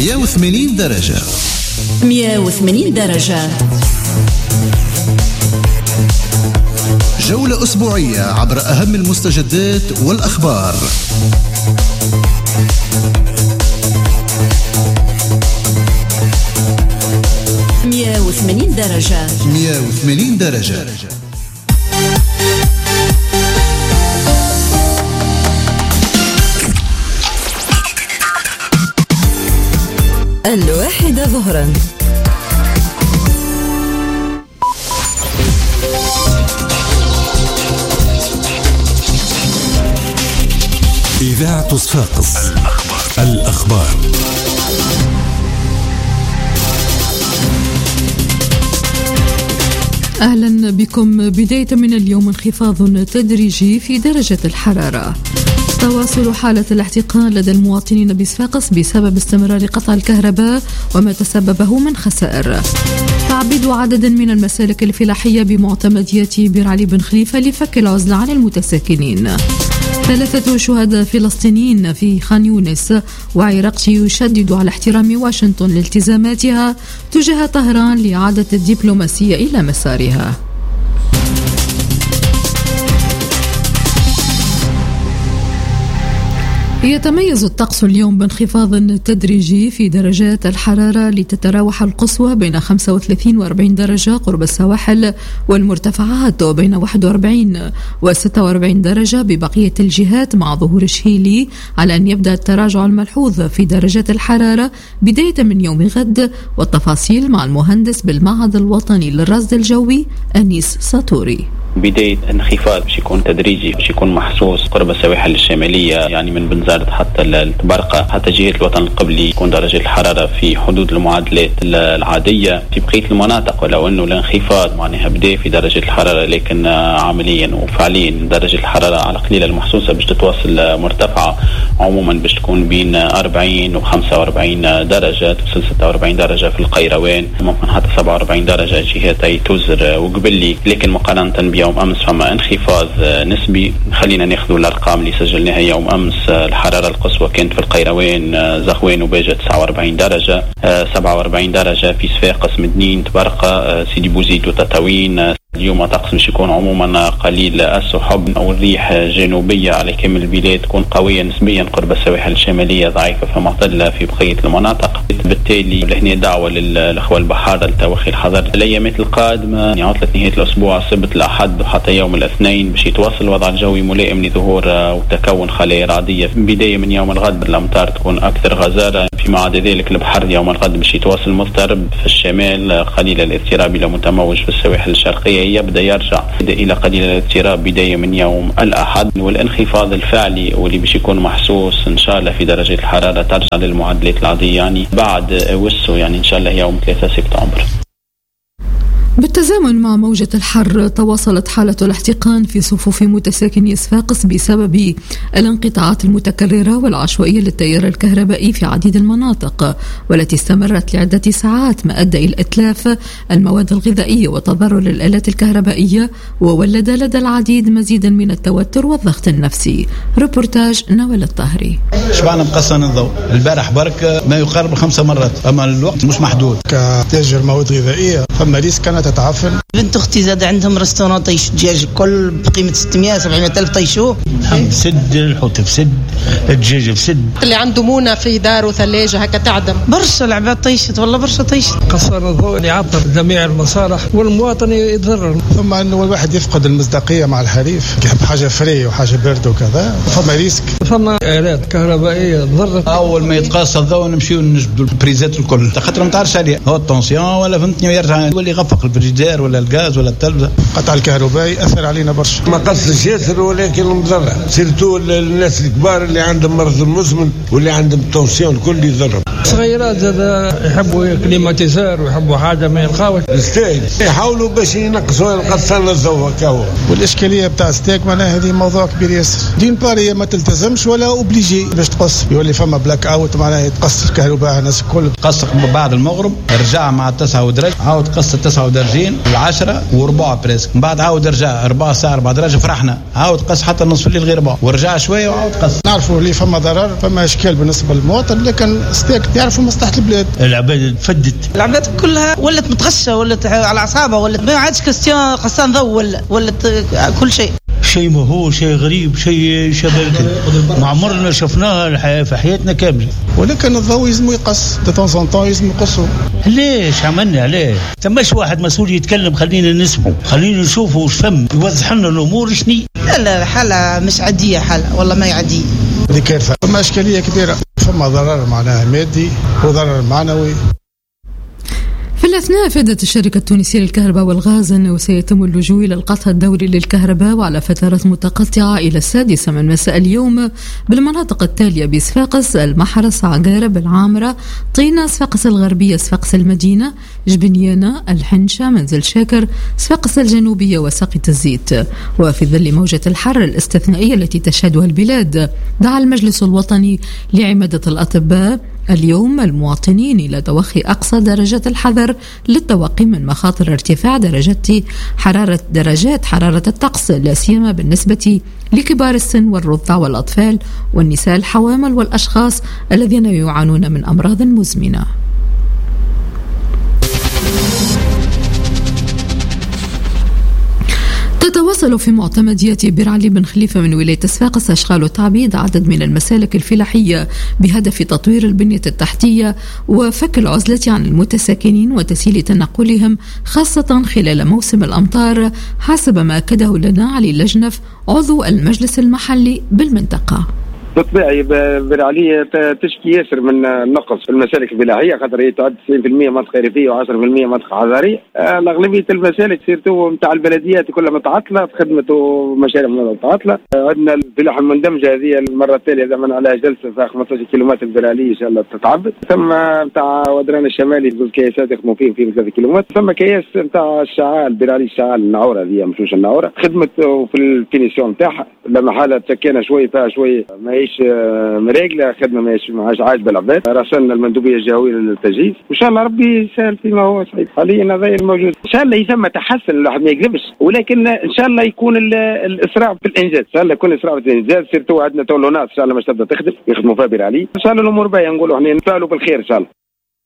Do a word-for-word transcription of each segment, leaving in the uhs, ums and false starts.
مئة وثمانين درجة. مئة وثمانين درجة. جولة أسبوعية عبر أهم المستجدات والأخبار. مئة وثمانين درجة. مئة وثمانين درجة. الواحدة ظهرا. إذاعة صفاقس. الأخبار. الأخبار. أهلا بكم. بداية من اليوم انخفاض تدريجي في درجة الحرارة. تواصل حالة الاحتقان لدى المواطنين بصفاقس بسبب استمرار قطع الكهرباء وما تسببه من خسائر. تعبيد عدد من المسالك الفلاحية بمعتمدية بير علي بن خليفة لفك العزلة عن المتساكنين. ثلاثة شهداء فلسطينيين في خان يونس. وعراقي يشدد على احترام واشنطن لالتزاماتها تجاه طهران لإعادة الدبلوماسية إلى مسارها. يتميز الطقس اليوم بانخفاض تدريجي في درجات الحرارة لتتراوح القصوى بين خمسة وثلاثين وأربعين درجة قرب السواحل، والمرتفعات بين واحد وأربعين وستة وأربعين درجة ببقية الجهات، مع ظهور الشهيلي على أن يبدأ التراجع الملحوظ في درجات الحرارة بداية من يوم غد. والتفاصيل مع المهندس بالمعهد الوطني للرصد الجوي أنيس ساطوري. بداية انخفاض باش يكون تدريجي، باش يكون محسوس قرب السواحل الشمالية، يعني من بنزرت حتى البرقة حتى جهة الوطن القبلي يكون درجة الحرارة في حدود المعادلات العادية. في بقية المناطق ولو انه الانخفاض معناها بدأ في درجة الحرارة، لكن عمليا وفعليا درجة الحرارة على قليلة المحسوسة باش تتواصل مرتفعة، عموما باش تكون بين أربعين و خمسة وأربعين درجة، توصل ستة وأربعين درجة في القيروان، ممكن حتى سبعة وأربعين درجة جهة توزر وقبلي. لكن مقارنة يوم أمس فما انخفاض نسبي. خلينا ناخذ الأرقام اللي سجلناها يوم أمس. الحرارة القصوى كانت في القيروان زغوان وباجة تسعة وأربعين درجة، سبعة وأربعين درجة في صفاقس مدنين تبرقة سيدي بوزيد وتطاوين. اليوم طقس مش يكون عموما قليل السحب او الريح جنوبيه على كامل البلاد، تكون قويه نسبيا قرب السواحل الشماليه، ضعيفه فمعتدله في بقيه المناطق. بالتالي لهنا دعوه للاخوه البحاره لتوخي الحذر الايامات القادمه، يعني عطله نهايه الاسبوع السبت الاحد وحتى يوم الاثنين باش يتواصل الوضع الجوي ملائم لظهور وتكون خلايا رعديه. بدايه من يوم الغد الامطار تكون اكثر غزاره، فيما عدا ذلك البحر يوم الغد باش يتواصل مضطرب في الشمال، قليل الاضطراب الى متموج في السواحل الشرقيه، يبدأ يرجع إلى قليل الاضطراب بداية من يوم الأحد. والانخفاض الفعلي واللي باش يكون محسوس إن شاء الله في درجة الحرارة ترجع للمعدلات العادية، يعني بعد وسو يعني إن شاء الله يوم ثلاثة سبتمبر. بالتزامن مع موجة الحر تواصلت حالة الاحتقان في صفوف متساكني صفاقس بسبب الانقطاعات المتكررة والعشوائية للتيار الكهربائي في عديد المناطق، والتي استمرت لعدة ساعات، ما أدى إلى إتلاف المواد الغذائية وتضرر الآلات الكهربائية، وولد لدى العديد مزيدا من التوتر والضغط النفسي. ريبورتاج نوال الطاهري. شبعنا مقصن الضوء البارح برك ما يقارب خمسة مرات، أما الوقت مش محدود. كتاجر مواد غذائية فما ريسك كانت تتعفن. بنت اختي زاد عندهم رستوران طيش دجاج كل بقيمه ستمائة سبعمائة الف طيشوه. بسد الحوت بسد الدجاج بسد. اللي عنده مونه في دار وثلاجه هكا تعدم. برشا العباد طيشت والله برشا طيشت. قصر الضوء يعطل جميع المصالح والمواطن يتضرر. ثم انه الواحد يفقد المصداقيه مع الحليف، يحب حاجه فري وحاجه بارده وكذا، فما ريسك. فما آلات كهربائيه تضرر. اول ما يتقاس الضوء نمشيو نجبدوا البريزات الكل، خاطر ما تعرفش عليه هو التونسيون ولا فهمتني، يرجع يولي يغفق الفريجيدير ولا الغاز ولا التلفزه. قطع الكهرباء ياثر علينا برشا. ما قصش ياسر ولكن مضر، سيرتو الناس الكبار اللي عندهم مرض المزمن واللي عندهم تونسيون الكل يضرب. صغيرات هذا يحبوا كليماتيزار ويحبوا حاجه ما يلقاوش. الستيك يحاولوا باش ينقصوا القصان الضوء كاو. والاشكاليه بتاع ستيك معناها هذه موضوع كبير ياسر. دين باري ما تلتزمش ولا اوبليجي باش تقص، يولي فما بلاك اوت معناها يتقص الكهرباء على الناس الكل. قص بعد المغرب رجع مع التسعة ودرج، عاود قص التسعة ودرجين العشرة وربع بريسك، من بعد عاود رجع ربع ساعة ربع درجة فرحنا، عاود قص حتى نصف الليل غير ربع ورجع شوية وعاود قص. نعرفوا اللي فما ضرر، فما اشكال بالنسبة للمواطن، لكن ستيك يعرفوا مصلحة البلاد. العباد تفدت، العباد كلها ولت متغشة، ولت على أعصابها، ولت ما عادش كاستيان قصان ضو، ولا ولت كل شيء شيء ما هو شيء غريب، شيء شبابك ما عمرنا شفناها في حياتنا كاملة. ولكن الضوء يلزم يقص دو طون طون، يلزم يقصوا. ليش عملنا عليه؟ تماش واحد مسؤول يتكلم، خلينا نسمعه، خلينا نشوفه وش فم يوضح لنا الأمور شني. لا لا حالة مش عادية، حالة والله ما يعدي. هذه كارثة، فما إشكالية كبيرة، فما ضرر معناها مادي وضرر معنوي. في الأثناء أفادت الشركة التونسية للكهرباء والغاز أنه سيتم اللجوء إلى القطع الدوري للكهرباء وعلى فترات متقطعة إلى السادسة من مساء اليوم بالمناطق التالية: بصفاقس، المحرس، عقارب، العامرة، طينة، صفاقس الغربية، صفاقس المدينة، جبنيانة، الحنشة، منزل شاكر، صفاقس الجنوبية وساقية الزيت. وفي ظل موجة الحر الاستثنائية التي تشهدها البلاد، دعا المجلس الوطني لعمادة الأطباء اليوم المواطنين إلى توخي أقصى درجات الحذر للتوقي من مخاطر ارتفاع درجات حرارة درجات حرارة الطقس، لا سيما بالنسبة لكبار السن والرضع والأطفال والنساء الحوامل والأشخاص الذين يعانون من أمراض مزمنة. تتواصل في معتمديات بير علي بن خليفة من ولاية صفاقس أشغال تعبيد عدد من المسالك الفلاحية بهدف تطوير البنية التحتية وفك العزلة عن المتساكنين وتسهيل تنقلهم، خاصة خلال موسم الأمطار، حسب ما أكده لنا علي اللجنف عضو المجلس المحلي بالمنطقة. بالطبيعي بير علي تشكي ياسر من النقص في المسالك الفلاحيه، خاطر هي تعد تسعين بالمئة منطقه ريفيه وعشرة بالمئة منطقه حضاريه. اغلبيه المسالك سيرتو نتاع البلديات كلها متعطله في خدمه ومشاريع متعطله. عندنا الفلاحه المندمجه هذه المره التاليه زعما عليها جلسه في خمسة عشر كيلومتر بير علي ان شاء الله تتعبد. ثم نتاع ودران الشمالي زوج كياسات يخدموا فيه في ثلاثة كيلومتر. ثم كياس نتاع الشعال بير علي الشعال النعوره هذه مشوش النعوره خدمه في الفينيسيون نتاعها، لما حاله تسكينا شوي فيها شوي ما مريقله خدمه ماشي ما عادش عاجبه العباد. راسلنا المندوبيه الجهويه للتجهيز وان شاء الله ربي يسهل فيما هو صحيح. حاليا هذا الموجود ان شاء الله يسمى تحسن، الواحد ما يكذبش، ولكن ان شاء الله يكون الاسراع في الانجاز، ان شاء الله يكون اسراع في الانجاز. سيرتو عندنا تولونات ان شاء الله مش تبدا تخدم يخدموا فيها بير علي، ان شاء الله الامور باهيه، نقولوا احنا نتفائلوا بالخير ان شاء الله.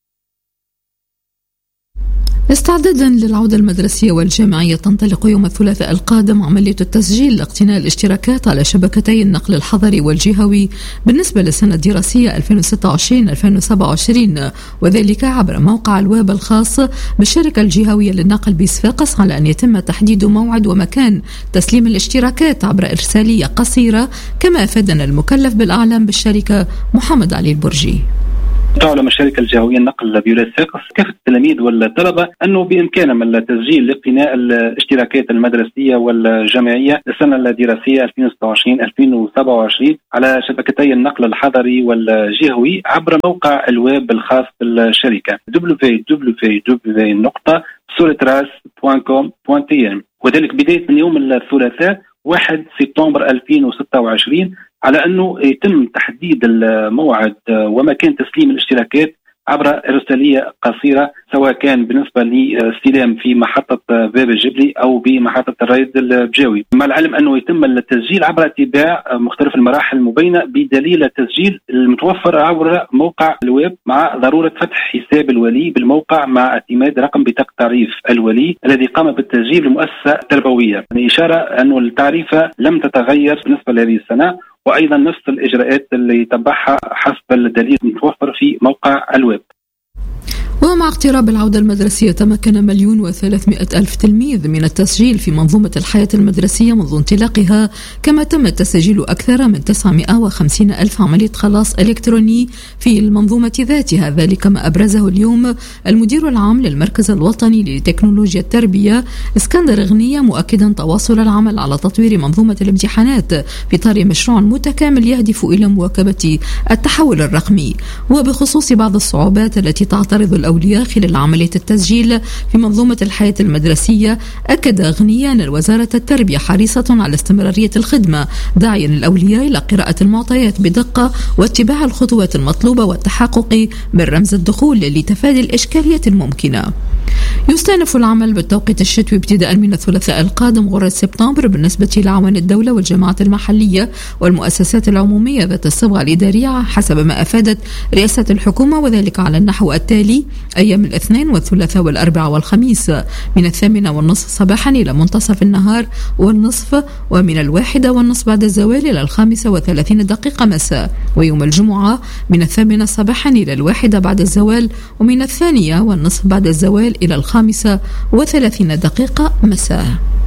استعدادا للعودة المدرسية والجامعية، تنطلق يوم الثلاثاء القادم عملية التسجيل لاقتناء الاشتراكات على شبكتي النقل الحضري والجهوي بالنسبة للسنة الدراسية ألفين وستة وعشرين ألفين وسبعة وعشرين، وذلك عبر موقع الويب الخاص بالشركة الجهوية للنقل بصفاقس، على أن يتم تحديد موعد ومكان تسليم الاشتراكات عبر إرسالية قصيرة، كما أفادنا المكلف بالأعلام بالشركة محمد علي البرجي. تعلم الشركة الجهوية النقل بولاية صفاقس كافة التلاميذ والطلبة أنه بإمكانهم التسجيل لاقتناء الاشتراكات المدرسية والجامعية للسنة الدراسية ألفين وستة وعشرين ألفين وسبعة وعشرين على شبكتي النقل الحضري والجهوي عبر موقع الويب الخاص بالشركة دبليو دبليو دبليو دوت solitras دوت كوم دوت تي ام، وذلك بداية من يوم الثلاثاء واحد سبتمبر ألفين وستة وعشرين، على أنه يتم تحديد الموعد ومكان تسليم الاشتراكات عبر إرسالية قصيرة، سواء كان بالنسبة لاستلام في محطة باب الجبلي أو بمحطة الريد البجاوي، مع العلم أنه يتم التسجيل عبر اتباع مختلف المراحل المبينة بدليل التسجيل المتوفر عبر موقع الويب، مع ضرورة فتح حساب الولي بالموقع مع اعتماد رقم بطاقة تعريف الولي الذي قام بالتسجيل لمؤسسة تربوية. إشارة أنه التعريفة لم تتغير بالنسبة لهذه السنة، وأيضا نفس الإجراءات اللي يتبعها حسب الدليل المتوفر في موقع الويب. ومع اقتراب العودة المدرسية، تمكن مليون وثلاثمائة ألف تلميذ من التسجيل في منظومة الحياة المدرسية منذ انطلاقها، كما تم تسجيل أكثر من تسعمائة وخمسين ألف عملية خلاص إلكتروني في المنظومة ذاتها، ذلك ما أبرزه اليوم المدير العام للمركز الوطني لتكنولوجيا التربية اسكندر غنية، مؤكدا تواصل العمل على تطوير منظومة الامتحانات في إطار مشروع متكامل يهدف إلى مواكبة التحول الرقمي. وبخصوص بعض الصعوبات التي تعترض الأولياء خلال عملية التسجيل في منظومة الحياة المدرسية، أكد غنيا أن وزارة التربية حريصة على استمرارية الخدمة، داعيا الأولياء إلى قراءة المعطيات بدقة واتباع الخطوات المطلوبة والتحقق من رمز الدخول لتفادي الإشكالية الممكنة. يستأنف العمل بالتوقيت الشتوي ابتداء من الثلاثاء القادم غرة سبتمبر بالنسبة لعوان الدولة والجماعات المحلية والمؤسسات العمومية ذات الصبغة الإدارية حسب ما أفادت رئاسة الحكومة، وذلك على النحو التالي: أيام الاثنين والثلاثاء والأربعاء والخميس من الثامنة والنصف صباحا إلى منتصف النهار والنصف، ومن الواحدة والنصف بعد الزوال إلى الخامسة وثلاثين دقيقة مساء، ويوم الجمعة من الثامنة صباحا إلى الواحدة بعد الزوال، ومن الثانية والنصف بعد الزوال إلى الخامسة وثلاثين دقيقة مساء.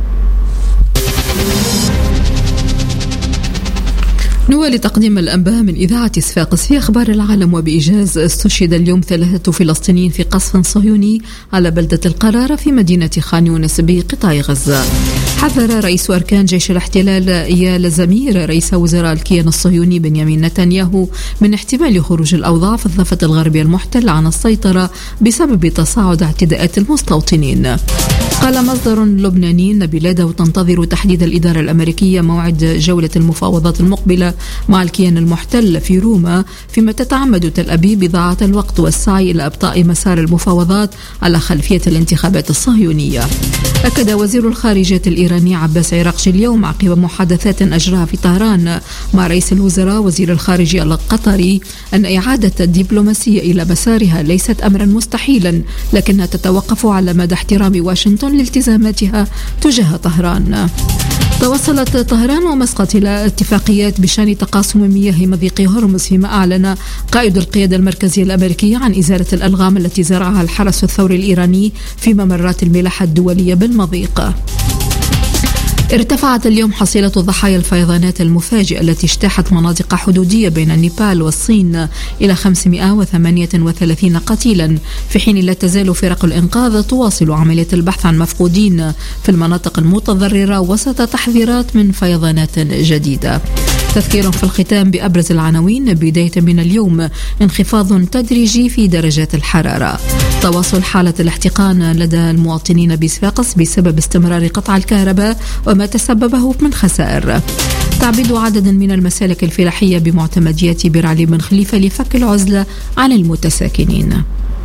نوالي تقديم الأنباء من إذاعة صفاقس في أخبار العالم. وبإيجاز، استشهد اليوم ثلاثة فلسطينيين في قصف صهيوني على بلدة القرارة في مدينة خان يونس بقطاع غزة. حذر رئيس أركان جيش الاحتلال إيال زمير رئيس وزراء الكيان الصهيوني بنيامين نتنياهو من احتمال خروج الأوضاع في الضفة الغربية المحتلة عن السيطرة بسبب تصاعد اعتداءات المستوطنين. قال مصدر لبناني أن بلاده تنتظر تحديد الإدارة الأمريكية موعد جولة المفاوضات المقبلة مع الكيان المحتل في روما، فيما تتعمد تل أبيب إضاعة الوقت والسعي إلى إبطاء مسار المفاوضات على خلفية الانتخابات الصهيونية. أكد وزير الخارجية الإيراني عباس عراقجي اليوم عقب محادثات أجراها في طهران مع رئيس الوزراء وزير الخارجية القطري أن إعادة الدبلوماسية إلى مسارها ليست أمرا مستحيلا، لكنها تتوقف على مدى احترام واشنطن لالتزاماتها تجاه طهران. توصلت طهران ومسقط إلى اتفاقيات بشأن تقاسم مياه مضيق هرمز، فيما أعلن قائد القيادة المركزية الأمريكية عن إزالة الألغام التي زرعها الحرس الثوري الإيراني في ممرات الملاحة الدولية بالمضيق. ارتفعت اليوم حصيلة ضحايا الفيضانات المفاجئة التي اجتاحت مناطق حدودية بين نيبال والصين إلى خمسمائة وثمانية وثلاثين قتيلا، في حين لا تزال فرق الإنقاذ تواصل عملية البحث عن مفقودين في المناطق المتضررة وسط تحذيرات من فيضانات جديدة. تذكير في الختام بأبرز العناوين. بداية من اليوم انخفاض تدريجي في درجات الحرارة. تواصل حالة الاحتقان لدى المواطنين بصفاقس بسبب استمرار قطع الكهرباء وما تسببه من خسائر. تعبيد عدد من المسالك الفلاحية بمعتمديات بير علي بن خليفة لفك العزلة عن المتساكنين.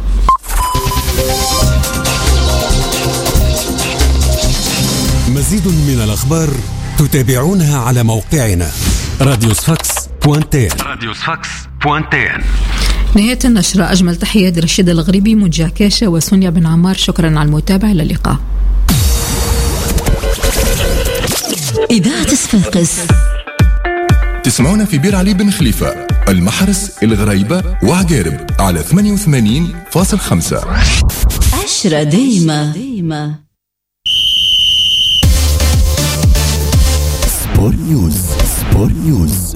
مزيد من الأخبار تتابعونها على موقعنا راديو صفاقس بوانتين. راديو صفاقس بوانتين. نهاية النشرة. أجمل تحيات رشيد الغريبي، منجع كاشة وسونيا بن عمار. شكرا على المتابعة، إلى اللقاء. إذاعة صفاقس تسمعونا في بير علي بن خليفة، المحرس، الغريبة وعقارب على ثمانية وثمانين فاصلة خمسة. عشرة دايمة دايمة. سبور نيوز. سبور نيوز.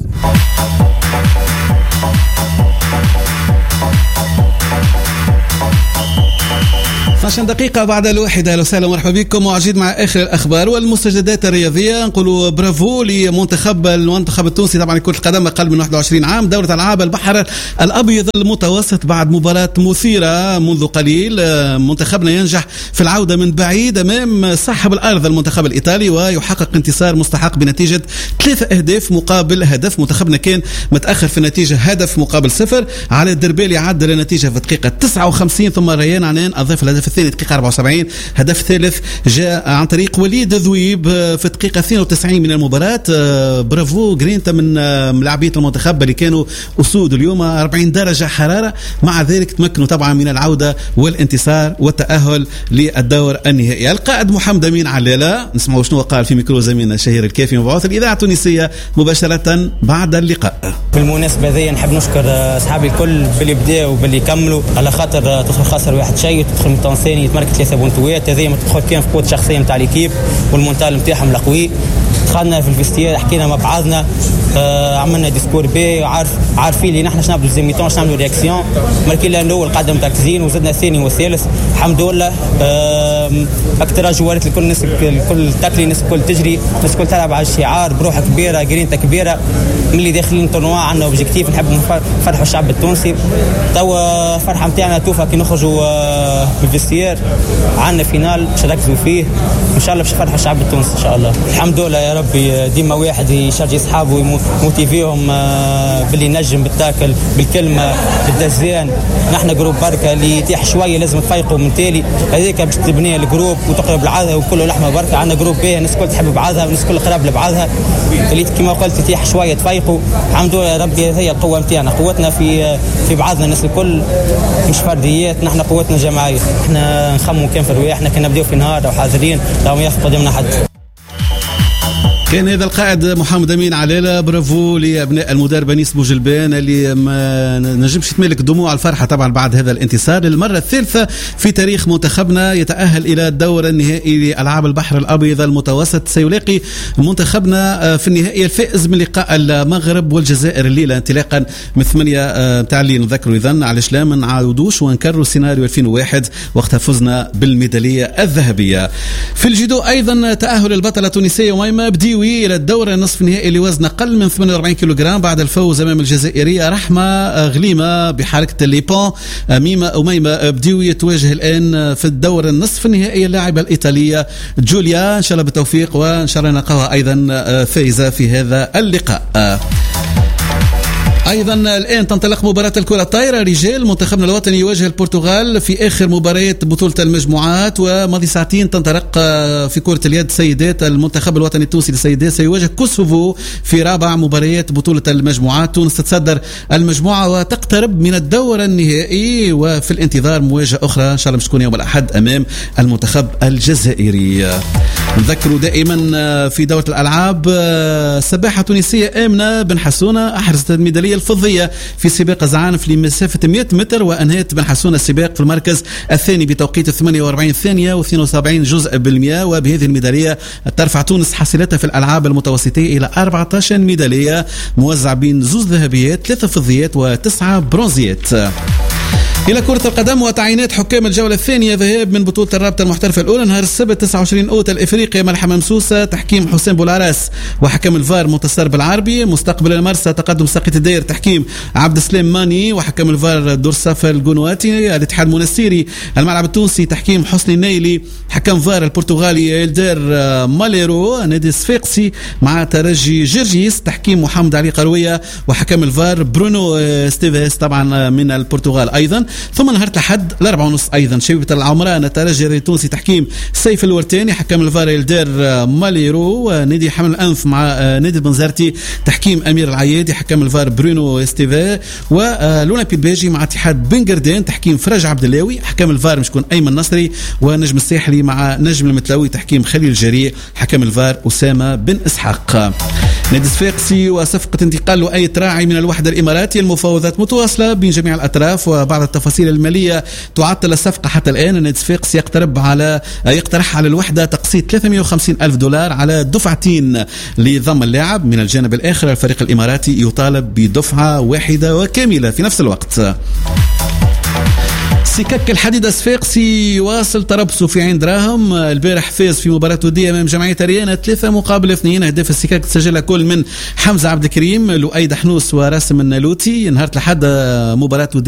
اثنعش دقيقة بعد الواحدة. أهلا وسهلا ومرحبا بكم، وعجيد مع آخر الأخبار والمستجدات الرياضية. نقولوا برافو لمنتخب المنتخب التونسي طبعا كرة القدم أقل من واحد وعشرين عام، دورة ألعاب البحر الأبيض المتوسط، بعد مباراة مثيرة منذ قليل. منتخبنا ينجح في العودة من بعيد أمام صاحب الأرض المنتخب الإيطالي ويحقق انتصار مستحق بنتيجة ثلاثة أهداف مقابل هدف. منتخبنا كان متأخر في النتيجة هدف مقابل صفر. على الدربالي عدل النتيجة في الدقيقة تسعة وخمسين، ثم ريان عنان أضاف الهدف الثاني دقيقة أربعة وسبعين. هدف ثالث جاء عن طريق وليد ذويب في الدقيقة اثنين وتسعين من المباراة. برافو جرينتا من لاعبين المنتخب اللي كانوا أسود اليوم، أربعين درجة حرارة. مع ذلك تمكنوا طبعا من العودة والانتصار والتأهل للدور النهائي. القائد محمد أمين علالة، نسمعوا شنو قال في ميكرو زميلنا الشهير الكافي مبعوث الإذاعة التونسية مباشرة بعد اللقاء. بالمناسبة ذي نحب نشكر أصحابي الكل باللي بداوا وباللي كملوا، على خاطر تدخل خاسر واحد شيء تدخل من ثاني يتمركز ثلاثة بونتوات، هذه ما تدخل كان في قوة شخصية نتاع الكيب والمونتال نتاعهم القوي. دخلنا في الفيستير حكينا مع بعضنا، آه عملنا ديسكور بي، عارف عارفين اللي نحن شنعملوا زيميتون شنعملوا رياكسيون. مركينا الاول قاعده مركزين وزدنا الثاني والثالث الحمد لله. آه اكثر جوارات الكل الناس الكل تاكلي الناس الكل تجري الناس الكل تلعب على الشعار بروحه كبيره جرينتا كبيره. من اللي داخلين طنوا عندنا اوبجيكتيف نحب نفرحوا الشعب التونسي. توا فرحه نتاعنا توفى كي نخرجوا آه من الفيستير، عندنا فينال باش نركزوا فيه ان شاء الله باش نفرحوا الشعب التونسي ان شاء الله. الحمد لله يا ربي، ديما واحد يشجع اصحابه ويموت موتيفيهم باللي نجم بالتاكل بالكلمة بالدزان. نحن جروب بركة اللي يتيح شوية لازم تفيقوا من تالي هذيك باش تبني الجروب وتقرب بعضها وكله لحمة بركة. عندنا جروب بيه الناس كل تحب بعضها والناس كل قراب لبعضها اللي كما قلت يتيح شوية تفيقوا. الحمد لله ربي هي القوة متاعنا، قوتنا في في بعضنا الناس الكل مش فرديات، نحن قوتنا جماعية. احنا نخمو كان في رواحنا كنا نبداو في نهار أو حاضرين لو ما ياخذ قدامنا حد. كان هذا القائد محمد أمين علالة. برافو لأبناء المدرب أنيس بوجلبان اللي ما نجمش يتملك دموع الفرحة طبعا بعد هذا الانتصار للمرة الثالثة في تاريخ منتخبنا يتأهل إلى الدور النهائي لألعاب البحر الأبيض المتوسط. سيلاقي منتخبنا في النهائي الفائز من لقاء المغرب والجزائر الليلة انطلاقا من ثمانية متاع الليل. نذكروا إذن علاش لا ما نعاودوش ونكرروا سيناريو ألفين وواحد وقتها فزنا بالميدالية الذهبية. في الجودو أيضا تأهل البطلة التونسية وميمة بديوي إلى الدور النصف النهائي لوزن أقل من ثمانية وأربعين كيلوغرام بعد الفوز أمام الجزائرية رحمة غليمة بحركة الليبون. ميمة أميمة بديوي تواجه الآن في الدور النصف النهائي اللاعبة الإيطالية جوليا. إن شاء الله بالتوفيق وإن شاء الله نلقاها أيضا فائزة في هذا اللقاء. أيضا الآن تنطلق مباراة الكرة الطايرة رجال. منتخبنا الوطني يواجه البرتغال في آخر مباريات بطولة المجموعات. وماضي ساعتين تنطلق في كرة اليد سيدات. المنتخب الوطني التونسي للسيدات سيواجه كوسوفو في رابع مباريات بطولة المجموعات. تونس تتصدر المجموعة وتقترب من الدور النهائي وفي الانتظار مواجهة أخرى إن شاء الله مش تكون يوم الأحد أمام المنتخب الجزائري. نذكروا دائما في دورة الألعاب السباحة التونسية آمنة بن حسونة أحرزت الميدالية الفضية في سباق الزعانف لمسافة مئة متر وأنهت بن حسونة السباق في المركز الثاني بتوقيت ثمانية وأربعين ثانية واثنين وسبعين جزء بالمئة. وبهذه الميدالية ترفع تونس حصيلتها في الألعاب المتوسطية إلى أربعة عشر ميدالية موزع بين زوز ذهبيات ثلاثة فضيات وتسعة برونزيات. إلى كرة القدم وتعيينات حكام الجولة الثانية ذهاب من بطولة الرابطة المحترفة الأولى نهار السبت تسعة وعشرين أوت الإفريقيا ملحمة مسوسة تحكيم حسين بولعراس وحكم الفار منتصر بالعربي. مستقبل المرسى تقدم ساقية الدير تحكيم عبد السلام ماني وحكم الفار دورساف الجنواتي. الاتحاد المنستيري الملعب التونسي تحكيم حسني النيلي حكم فار البرتغالي إلدير ماليرو. نادي الصفاقسي مع ترجي جرجيس تحكيم محمد علي قروية وحكم الفار برونو ستيفيس طبعا من البرتغال أيضا. ثم نهار الأحد الأربعة ونص أيضا شبيبة العمران الترجي التونسي تحكيم سيف الورتاني حكم الفار إلدير ماليرو. نادي حمل الأنف مع نادي بنزرتي تحكيم أمير العيادي حكم الفار برونو ستيفا. والأولمبي الباجي مع اتحاد بنغردان تحكيم فرج عبد اللاوي حكم الفار مش كون أيمن نصري. ونجم الساحلي مع نجم المتلاوي تحكيم خليل الجريع حكم الفار أسامة بن إسحاق. نادي الصفاقسي وصفقة انتقال لؤي راعي من الوحدة الإماراتية. المفاوضات متواصلة بين جميع الأطراف وبعض التفاصيل المالية تعطل الصفقة حتى الآن. نادي الصفاقسي يقترب على يقترح على الوحدة تقسيط ثلاثمئة وخمسين ألف دولار على دفعتين لضم اللاعب. من الجانب الآخر الفريق الإماراتي يطالب بدفعة واحدة وكاملة في نفس الوقت. سكك الحديد الصفاقسي واصل تربصه في عين دراهم. البارح فاز في مباراة ودية امام جمعية ريانة ثلاثة مقابل اثنين. اهداف السكك تسجلها كل من حمزة عبد الكريم لؤي دحنوس وراسم النالوتي. نهار الأحد مباراة ودية